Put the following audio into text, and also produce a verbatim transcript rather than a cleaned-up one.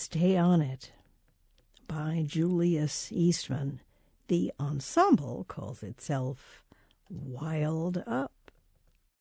Stay on It by Julius Eastman. The ensemble calls itself Wild Up.